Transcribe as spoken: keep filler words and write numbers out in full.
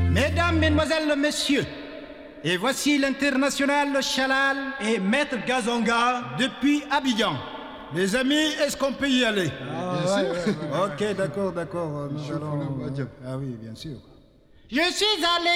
Mesdames, Mesdemoiselles, Messieurs, et voici l'international Chalal et Maître Gazonga depuis Abidjan. Les amis, est-ce qu'on peut y aller? Ah, bien ouais, sûr. Ouais, ouais, ok, d'accord, d'accord. Nous allons... Ah oui, bien sûr. Je suis allé